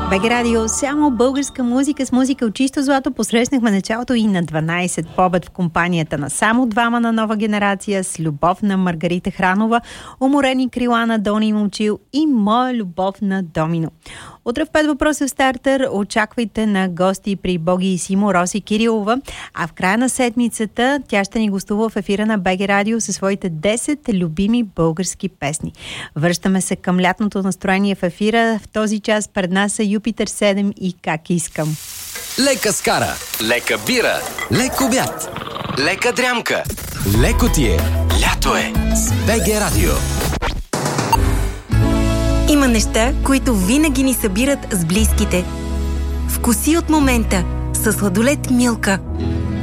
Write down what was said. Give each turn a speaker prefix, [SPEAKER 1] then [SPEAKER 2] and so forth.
[SPEAKER 1] БГ Радио, само българска музика с музика от чисто злато. Посрещнахме началото и на 12 по обед в компанията на само двама на нова генерация с любов на Маргарита Хранова, уморени крила на Дони Момчил и моя любов на Домино. Утре в 5 въпроса в стартър очаквайте на гости при Боги и Симо Роси Кирилова, а в края на седмицата тя ще ни гостува в ефира на БГ Радио със своите 10 любими български песни. Връщаме се към лятното настроение в ефира. В този час пред нас са Юпитер 7 и Как искам.
[SPEAKER 2] Лека скара, лека бира, лек обяд, лека дрямка, леко ти е, лято е с БГ Радио.
[SPEAKER 3] Има неща, които винаги ни събират с близките. Вкуси от момента със сладолед Милка.